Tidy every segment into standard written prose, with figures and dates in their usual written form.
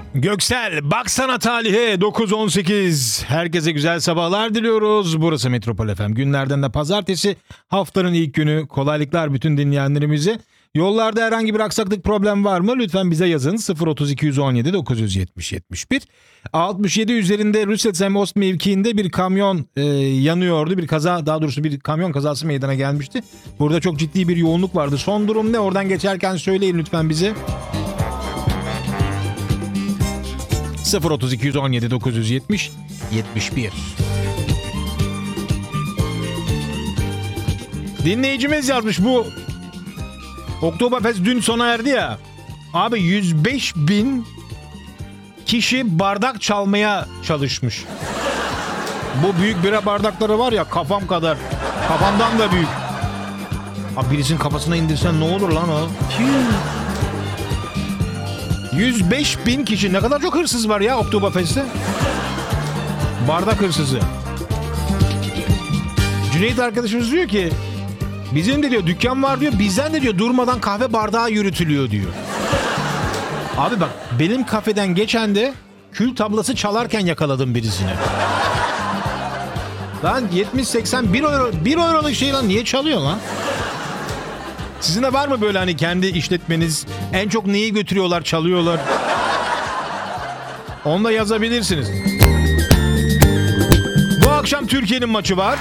Göksel, baksana talihe 9.18. Herkese güzel sabahlar diliyoruz. Burası Metropol FM. Günlerden de pazartesi, haftanın ilk günü. Kolaylıklar bütün dinleyenlerimize. Yollarda herhangi bir aksaklık, problem var mı? Lütfen bize yazın. 03217 970 71. 67 üzerinde Rüsselsheim-Ost mevkiinde bir kamyon yanıyordu. Bir kaza, daha doğrusu bir kamyon kazası meydana gelmişti. Burada çok ciddi bir yoğunluk vardı. Son durum ne? Oradan geçerken söyleyin lütfen bize. 03217 970 71. Dinleyicimiz yazmış, bu Oktoberfest dün sona erdi ya. Abi 105 bin kişi bardak çalmaya çalışmış. Bu büyük bira bardakları var ya, kafam kadar. Kafamdan da büyük. Abi birisinin kafasına indirsen ne olur lan o? 105 bin kişi. Ne kadar çok hırsız var ya Oktoberfest'te. Bardak hırsızı. Cüneyt arkadaşımız diyor ki, bizim de diyor dükkan var diyor, bizden de diyor durmadan kahve bardağı yürütülüyor diyor. Abi bak, benim kafeden geçen de kül tablası çalarken yakaladım birisini. Lan 70-80 1 euroluk şey lan, niye çalıyor lan? Sizin de var mı böyle hani kendi işletmeniz, en çok neyi götürüyorlar, çalıyorlar? Onu da yazabilirsiniz. Bu akşam Türkiye'nin maçı var.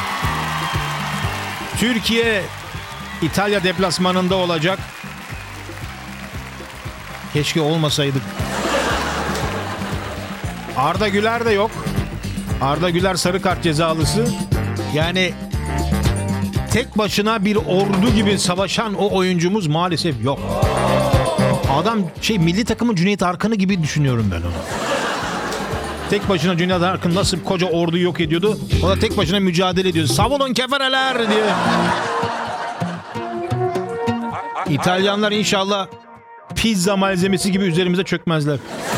Türkiye İtalya deplasmanında olacak. Keşke olmasaydık. Arda Güler de yok. Arda Güler sarı kart cezalısı. Yani tek başına bir ordu gibi savaşan o oyuncumuz maalesef yok. Adam milli takımın Cüneyt Arkın'ı gibi düşünüyorum ben onu. Tek başına Cüneyt Arkın nasıl koca orduyu yok ediyordu, o da tek başına mücadele ediyor. Savunun kefereler diye. İtalyanlar inşallah pizza malzemesi gibi üzerimize çökmezler.